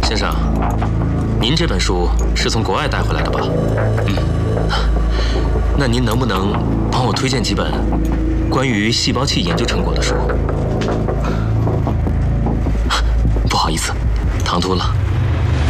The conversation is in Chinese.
先生，您这本书是从国外带回来的吧？那您能不能帮我推荐几本关于细胞器研究成果的书？不好意思，唐突了。